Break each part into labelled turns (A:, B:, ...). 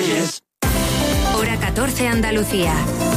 A: oyes.
B: Hora 14 Andalucía.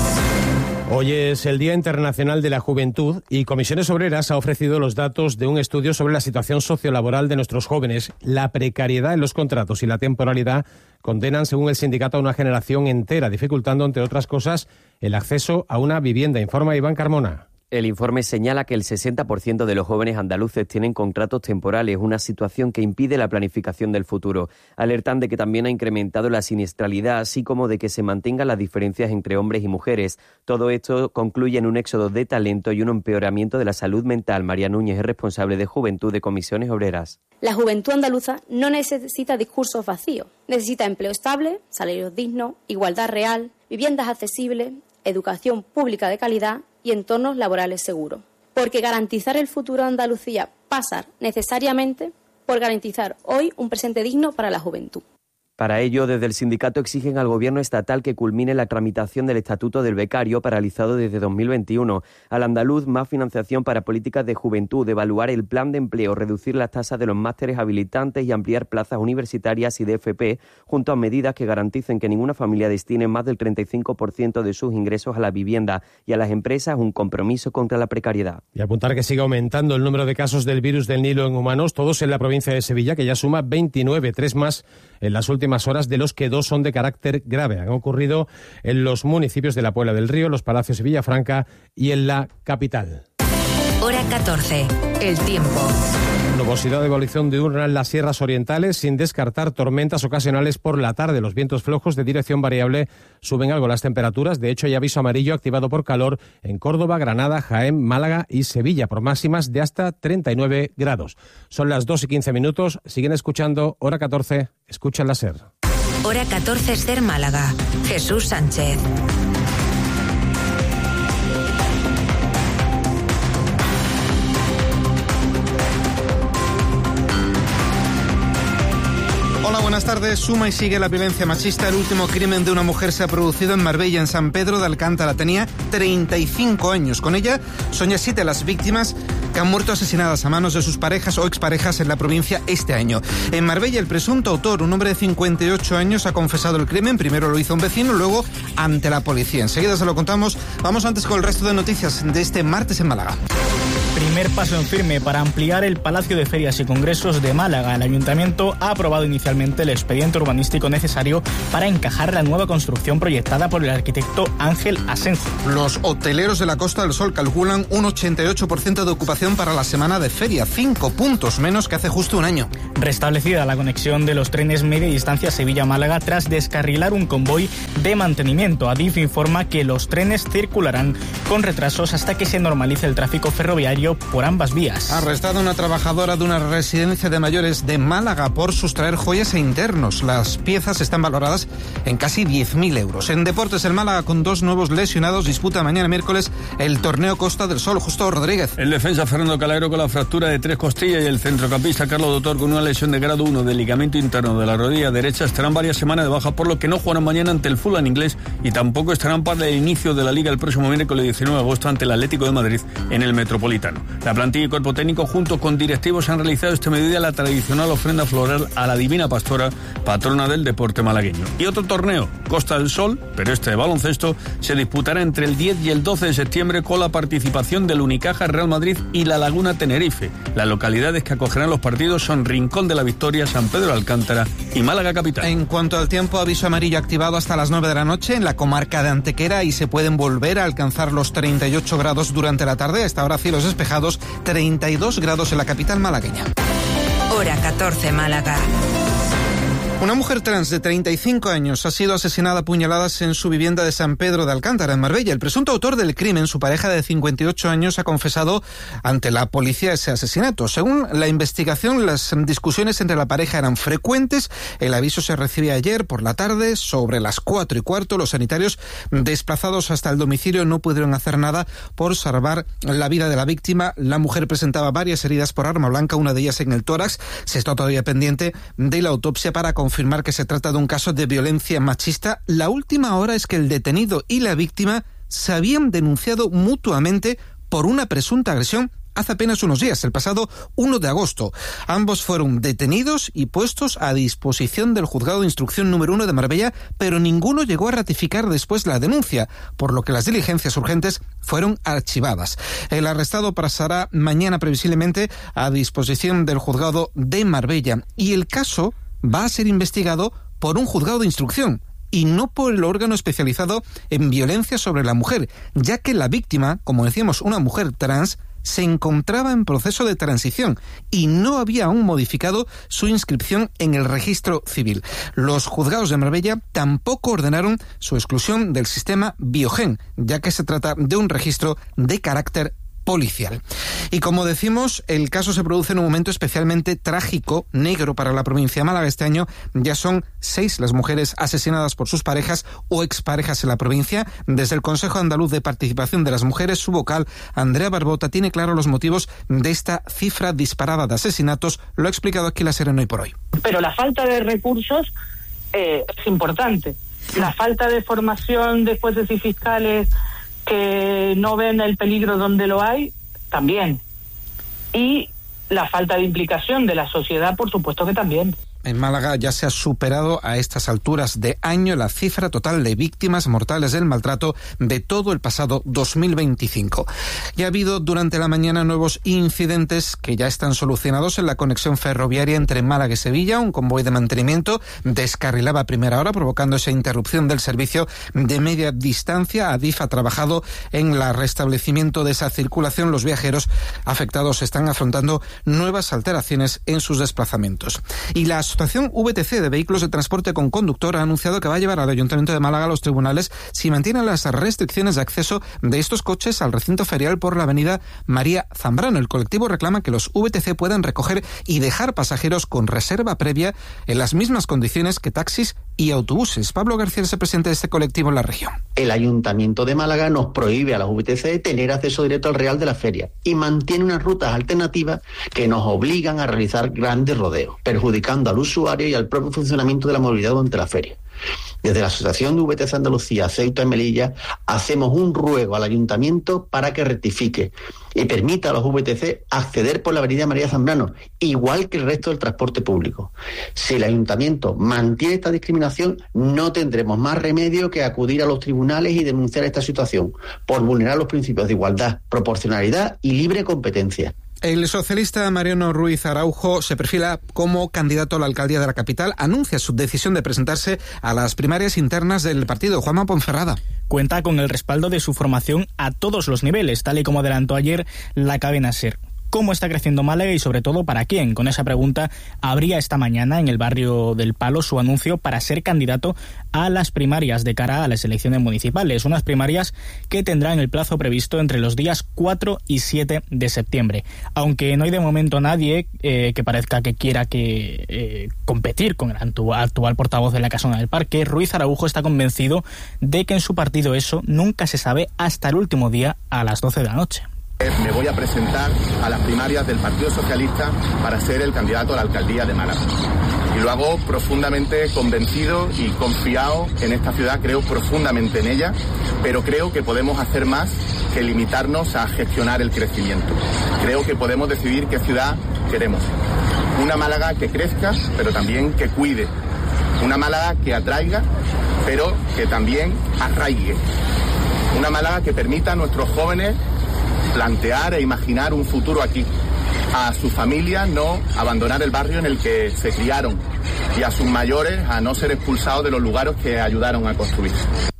C: Hoy es el Día Internacional de la Juventud y Comisiones Obreras ha ofrecido los datos de un estudio sobre la situación sociolaboral de nuestros jóvenes. La precariedad en los contratos y la temporalidad condenan, según el sindicato, a una generación entera, dificultando, entre otras cosas, el acceso a una vivienda, informa Iván Carmona.
D: El informe señala que el 60% de los jóvenes andaluces tienen contratos temporales, una situación que impide la planificación del futuro. Alertan de que también ha incrementado la siniestralidad, así como de que se mantengan las diferencias entre hombres y mujeres. Todo esto concluye en un éxodo de talento y un empeoramiento de la salud mental. María Núñez es responsable de Juventud de Comisiones Obreras.
E: La juventud andaluza no necesita discursos vacíos. Necesita empleo estable, salarios dignos, igualdad real, viviendas accesibles, educación pública de calidad y entornos laborales seguros. Porque garantizar el futuro de Andalucía pasa necesariamente por garantizar hoy un presente digno para la juventud.
D: Para ello, desde el sindicato exigen al Gobierno estatal que culmine la tramitación del Estatuto del Becario, paralizado desde 2021. Al andaluz, más financiación para políticas de juventud, evaluar el plan de empleo, reducir las tasas de los másteres habilitantes y ampliar plazas universitarias y de FP, junto a medidas que garanticen que ninguna familia destine más del 35% de sus ingresos a la vivienda y a las empresas, un compromiso contra la precariedad.
C: Y apuntar que sigue aumentando el número de casos del virus del Nilo en humanos, todos en la provincia de Sevilla, que ya suma 29, 3 más en las últimas horas, de los que 2 son de carácter grave. Han ocurrido en los municipios de la Puebla del Río, Los Palacios y Villafranca y en la capital.
B: Hora 14. El tiempo.
C: Nubosidad de evolución diurna en las sierras orientales, sin descartar tormentas ocasionales por la tarde. Los vientos flojos de dirección variable suben algo las temperaturas. De hecho, hay aviso amarillo activado por calor en Córdoba, Granada, Jaén, Málaga y Sevilla, por máximas de hasta 39 grados. Son las 2:15. Siguen escuchando Hora 14. Escuchan la SER.
B: Hora 14 SER Málaga. Jesús Sánchez.
F: Hola, buenas tardes. Suma y sigue la violencia machista. El último crimen de una mujer se ha producido en Marbella, en San Pedro de Alcántara. Tenía 35 años. Con ella son ya 7 las víctimas que han muerto asesinadas a manos de sus parejas o exparejas en la provincia este año. En Marbella, el presunto autor, un hombre de 58 años, ha confesado el crimen. Primero lo hizo un vecino, luego ante la policía. Enseguida se lo contamos. Vamos antes con el resto de noticias de este martes en Málaga.
G: Primer paso en firme para ampliar el Palacio de Ferias y Congresos de Málaga. El Ayuntamiento ha aprobado inicialmente el expediente urbanístico necesario para encajar la nueva construcción proyectada por el arquitecto Ángel Asenjo.
F: Los hoteleros de la Costa del Sol calculan un 88% de ocupación para la semana de feria, 5 puntos menos que hace justo un año.
G: Restablecida la conexión de los trenes media distancia Sevilla-Málaga tras descarrilar un convoy de mantenimiento. Adif informa que los trenes circularán con retrasos hasta que se normalice el tráfico ferroviario por ambas vías.
F: Arrestada una trabajadora de una residencia de mayores de Málaga por sustraer joyas e internos. Las piezas están valoradas en casi 10.000 euros. En deportes, el Málaga, con 2 nuevos lesionados, disputa mañana miércoles el torneo Costa del Sol. Justo Rodríguez.
H: El defensa Fernando Calero con la fractura de 3 costillas y el centrocampista Carlos Doctor con una lesión de grado 1 del ligamento interno de la rodilla derecha estarán varias semanas de baja, por lo que no jugarán mañana ante el Fulham inglés y tampoco estarán para el inicio de la Liga el próximo miércoles 19 de agosto ante el Atlético de Madrid en el Metropolitano. La plantilla y cuerpo técnico, junto con directivos, han realizado este mediodía la tradicional ofrenda floral a la Divina Pastora, patrona del deporte malagueño. Y otro torneo, Costa del Sol, pero este de baloncesto, se disputará entre el 10 y el 12 de septiembre con la participación del Unicaja, Real Madrid y La Laguna Tenerife. Las localidades que acogerán los partidos son Rincón de la Victoria, San Pedro de Alcántara y Málaga capital.
F: En cuanto al tiempo, aviso amarillo activado hasta las 9 de la noche en la comarca de Antequera y se pueden volver a alcanzar los 38 grados durante la tarde. A esta hora cielos despejados, 32 grados en la capital malagueña.
B: Hora 14 Málaga.
F: Una mujer trans de 35 años ha sido asesinada a puñaladas en su vivienda de San Pedro de Alcántara, en Marbella. El presunto autor del crimen, su pareja de 58 años, ha confesado ante la policía ese asesinato. Según la investigación, las discusiones entre la pareja eran frecuentes. El aviso se recibe ayer por la tarde, sobre las 4:15. Los sanitarios desplazados hasta el domicilio no pudieron hacer nada por salvar la vida de la víctima. La mujer presentaba varias heridas por arma blanca, una de ellas en el tórax. Se está todavía pendiente de la autopsia para confirmar que se trata de un caso de violencia machista. La última hora es que el detenido y la víctima se habían denunciado mutuamente por una presunta agresión hace apenas unos días, el pasado 1 de agosto. Ambos fueron detenidos y puestos a disposición del Juzgado de Instrucción número 1 de Marbella, pero ninguno llegó a ratificar después la denuncia, por lo que las diligencias urgentes fueron archivadas. El arrestado pasará mañana previsiblemente a disposición del Juzgado de Marbella y el caso va a ser investigado por un juzgado de instrucción y no por el órgano especializado en violencia sobre la mujer, ya que la víctima, como decíamos, una mujer trans, se encontraba en proceso de transición y no había aún modificado su inscripción en el registro civil. Los juzgados de Marbella tampoco ordenaron su exclusión del sistema Biogen, ya que se trata de un registro de carácter policial. Y como decimos, el caso se produce en un momento especialmente trágico, negro para la provincia de Málaga. Este año ya son 6 las mujeres asesinadas por sus parejas o exparejas en la provincia. Desde el Consejo Andaluz de Participación de las Mujeres, su vocal, Andrea Barbota, tiene claro los motivos de esta cifra disparada de asesinatos. Lo ha explicado aquí La Serena Hoy por Hoy.
A: Pero la falta de recursos es importante. La falta de formación de jueces y fiscales que no ven el peligro donde lo hay, también. Y la falta de implicación de la sociedad, por supuesto que también.
F: En Málaga ya se ha superado a estas alturas de año la cifra total de víctimas mortales del maltrato de todo el pasado 2025. Y ha habido durante la mañana nuevos incidentes que ya están solucionados en la conexión ferroviaria entre Málaga y Sevilla. Un convoy de mantenimiento descarrilaba a primera hora, provocando esa interrupción del servicio de media distancia. Adif ha trabajado en el restablecimiento de esa circulación. Los viajeros afectados están afrontando nuevas alteraciones en sus desplazamientos. Y la Asociación VTC de Vehículos de Transporte con Conductor ha anunciado que va a llevar al Ayuntamiento de Málaga a los tribunales si mantienen las restricciones de acceso de estos coches al recinto ferial por la avenida María Zambrano. El colectivo reclama que los VTC puedan recoger y dejar pasajeros con reserva previa en las mismas condiciones que taxis y autobuses. Pablo García es el presidente de este colectivo en la región.
I: El Ayuntamiento de Málaga nos prohíbe a los VTC tener acceso directo al Real de la Feria y mantiene unas rutas alternativas que nos obligan a realizar grandes rodeos, perjudicando al usuario y al propio funcionamiento de la movilidad durante la feria. Desde la Asociación de VTC Andalucía, Ceuta y Melilla, hacemos un ruego al Ayuntamiento para que rectifique y permita a los VTC acceder por la avenida María Zambrano, igual que el resto del transporte público. Si el Ayuntamiento mantiene esta discriminación, no tendremos más remedio que acudir a los tribunales y denunciar esta situación por vulnerar los principios de igualdad, proporcionalidad y libre competencia.
F: El socialista Mariano Ruiz Araujo se perfila como candidato a la alcaldía de la capital. Anuncia su decisión de presentarse a las primarias internas del partido. Juanma Ponferrada.
G: Cuenta con el respaldo de su formación a todos los niveles, tal y como adelantó ayer la cadena SER. ¿Cómo está creciendo Málaga y sobre todo para quién? Con esa pregunta abría esta mañana en el barrio del Palo su anuncio para ser candidato a las primarias de cara a las elecciones municipales. Unas primarias que tendrán el plazo previsto entre los días 4 y 7 de septiembre. Aunque no hay de momento nadie que parezca que quiera competir con el actual portavoz de la Casona del Parque, Ruiz Araujo está convencido de que en su partido eso nunca se sabe hasta el último día a las 12 de la noche.
J: Me voy a presentar a las primarias del Partido Socialista para ser el candidato a la alcaldía de Málaga. Y lo hago profundamente convencido y confiado en esta ciudad, creo profundamente en ella, pero creo que podemos hacer más que limitarnos a gestionar el crecimiento. Creo que podemos decidir qué ciudad queremos. Una Málaga que crezca, pero también que cuide. Una Málaga que atraiga, pero que también arraigue. Una Málaga que permita a nuestros jóvenes plantear e imaginar un futuro aquí. A su familia no abandonar el barrio en el que se criaron y a sus mayores a no ser expulsados de los lugares que ayudaron a construir.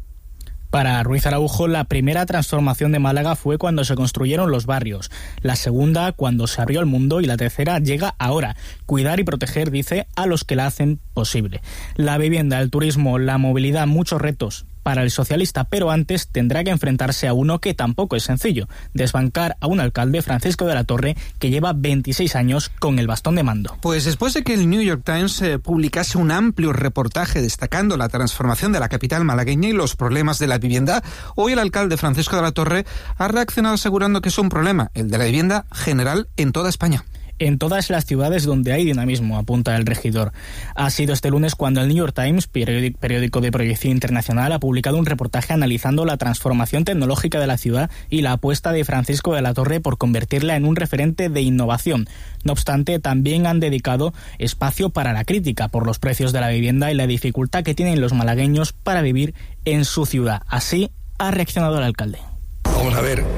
G: Para Ruiz Araujo, la primera transformación de Málaga fue cuando se construyeron los barrios, la segunda cuando se abrió al mundo y la tercera llega ahora. Cuidar y proteger, dice, a los que la hacen posible. La vivienda, el turismo, la movilidad, muchos retos para el socialista, pero antes tendrá que enfrentarse a uno que tampoco es sencillo, desbancar a un alcalde, Francisco de la Torre, que lleva 26 años con el bastón de mando.
F: Pues después de que el New York Times publicase un amplio reportaje destacando la transformación de la capital malagueña y los problemas de la vivienda, hoy el alcalde Francisco de la Torre ha reaccionado asegurando que es un problema, el de la vivienda general en toda España.
G: en todas las ciudades donde hay dinamismo, apunta el regidor. Ha sido este lunes cuando el New York Times, periódico de proyección internacional, ha publicado un reportaje analizando la transformación tecnológica de la ciudad y la apuesta de Francisco de la Torre por convertirla en un referente de innovación. No obstante, también han dedicado espacio para la crítica por los precios de la vivienda y la dificultad que tienen los malagueños para vivir en su ciudad. Así ha reaccionado el alcalde.
K: Vamos a ver,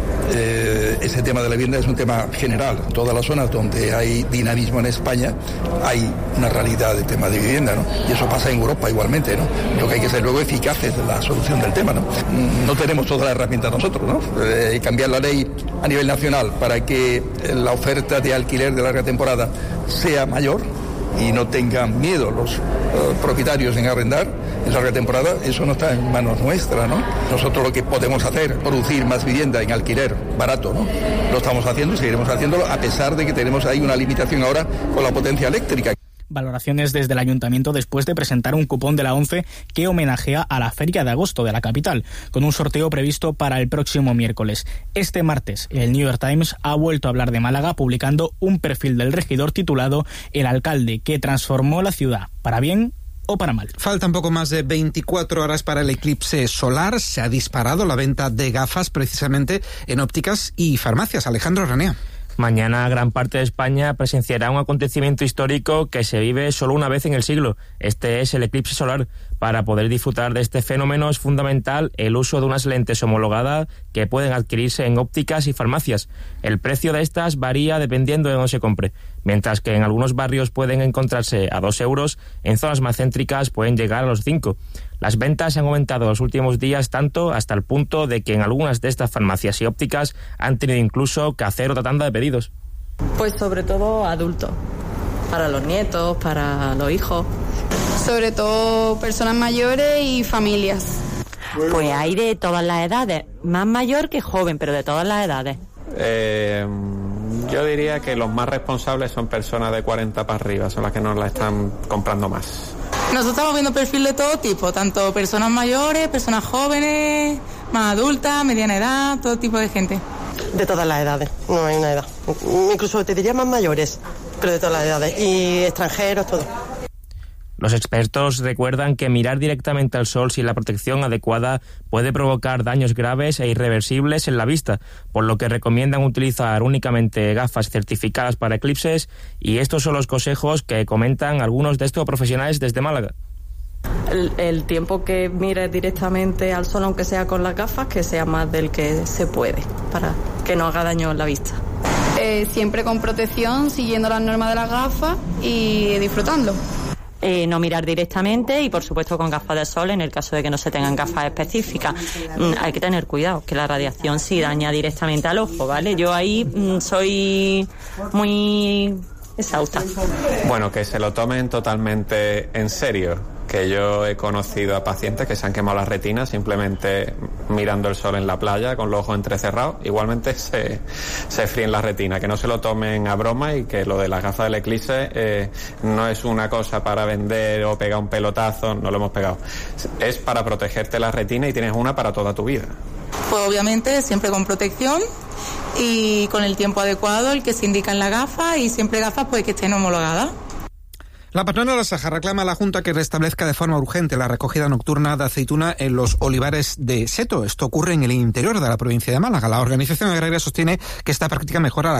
K: ese tema de la vivienda es un tema general. En todas las zonas donde hay dinamismo en España hay una realidad de tema de vivienda, ¿no? Y eso pasa en Europa igualmente, ¿no? Lo que hay que ser luego eficaces en la solución del tema, ¿no? No tenemos todas las herramientas nosotros, ¿no? Cambiar la ley a nivel nacional para que la oferta de alquiler de larga temporada sea mayor y no tengan miedo los propietarios en arrendar en larga temporada, eso no está en manos nuestras, ¿no? Nosotros lo que podemos hacer, producir más vivienda en alquiler barato, ¿no? Lo estamos haciendo y seguiremos haciéndolo a pesar de que tenemos ahí una limitación ahora con la potencia eléctrica.
G: Valoraciones desde el Ayuntamiento después de presentar un cupón de la ONCE que homenajea a la Feria de Agosto de la capital, con un sorteo previsto para el próximo miércoles. Este martes, el New York Times ha vuelto a hablar de Málaga publicando un perfil del regidor titulado El alcalde que transformó la ciudad, para bien o para mal.
F: Faltan poco más de 24 horas para el eclipse solar. Se ha disparado la venta de gafas precisamente en ópticas y farmacias. Alejandro Ranea.
L: Mañana gran parte de España presenciará un acontecimiento histórico que se vive solo una vez en el siglo. Este es el eclipse solar. Para poder disfrutar de este fenómeno es fundamental el uso de unas lentes homologadas que pueden adquirirse en ópticas y farmacias. El precio de estas varía dependiendo de dónde se compre. Mientras que en algunos barrios pueden encontrarse a 2 euros, en zonas más céntricas pueden llegar a los 5. Las ventas han aumentado los últimos días tanto hasta el punto de que en algunas de estas farmacias y ópticas han tenido incluso que hacer otra tanda de pedidos.
M: Pues sobre todo adultos, para los nietos, para los hijos.
N: Sobre todo personas mayores y familias.
O: Pues hay de todas las edades, más mayor que joven, pero de todas las edades.
P: Yo diría que los más responsables son personas de 40 para arriba, son las que nos la están comprando más.
Q: Nosotros estamos viendo perfil de todo tipo, tanto personas mayores, personas jóvenes, más adultas, mediana edad, todo tipo de gente.
R: De todas las edades, no hay una edad. Incluso te diría más mayores, pero de todas las edades. Y extranjeros, todo.
L: Los expertos recuerdan que mirar directamente al sol sin la protección adecuada puede provocar daños graves e irreversibles en la vista, por lo que recomiendan utilizar únicamente gafas certificadas para eclipses, y estos son los consejos que comentan algunos de estos profesionales desde Málaga.
M: El tiempo que mires directamente al sol, aunque sea con las gafas, que sea más del que se puede, para que no haga daño en la vista.
N: Siempre con protección, siguiendo las normas de las gafas y disfrutando.
O: No mirar directamente y por supuesto con gafas de sol en el caso de que no se tengan gafas específicas. Hay que tener cuidado, que la radiación sí daña directamente al ojo, ¿vale? Yo ahí soy muy exhausta.
P: Bueno, que se lo tomen totalmente en serio, que yo he conocido a pacientes que se han quemado las retinas simplemente mirando el sol en la playa con los ojos entrecerrados. Igualmente se fríen las retinas, que no se lo tomen a broma, y que lo de las gafas del eclipse no es una cosa para vender o pegar un pelotazo, no lo hemos pegado. Es para protegerte la retina y tienes una para toda tu vida.
Q: Pues obviamente siempre con protección y con el tiempo adecuado, el que se indica en la gafa, y siempre gafas pues que estén homologadas.
F: La patrona de la Saja reclama a la Junta que restablezca de forma urgente la recogida nocturna de aceituna en los olivares de Seto. Esto ocurre en el interior de la provincia de Málaga. La organización agraria sostiene que esta práctica mejora la